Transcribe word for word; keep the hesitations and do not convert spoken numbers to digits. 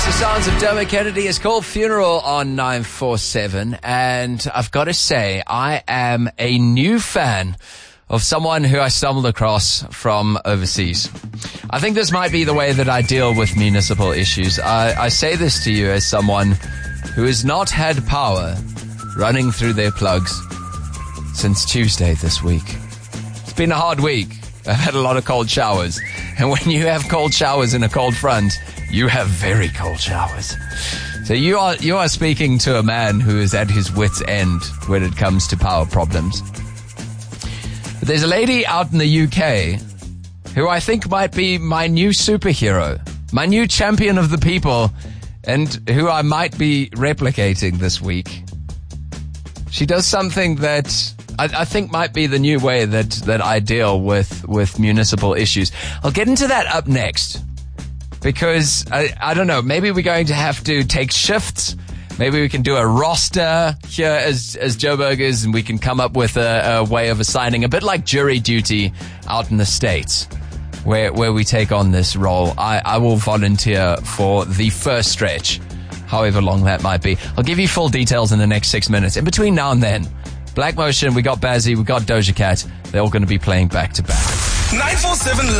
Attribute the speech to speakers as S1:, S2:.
S1: It's the sounds of Dermot Kennedy. It's called Funeral on nine four seven. And I've got to say, I am a new fan of someone who I stumbled across from overseas. I think this might be the way that I deal with municipal issues. I, I say this to you as someone who has not had power running through their plugs since Tuesday this week. It's been a hard week. I've had a lot of cold showers. And when you have cold showers in a cold front, you have very cold showers. So you are you are speaking to a man who is at his wit's end when it comes to power problems. But there's a lady out in the U K who I think might be my new superhero, my new champion of the people, and who I might be replicating this week. She does something that I, I think might be the new way that, that I deal with, with municipal issues. I'll get into that up next. Because, I, I don't know, maybe we're going to have to take shifts. Maybe we can do a roster here as as Joburgers, and we can come up with a, a way of assigning, a bit like jury duty out in the States, where where we take on this role. I, I will volunteer for the first stretch, however long that might be. I'll give you full details in the next six minutes. In between now and then, Black Motion, we got Bazzy, we got Doja Cat. They're all going to be playing back to back.
S2: nine four seven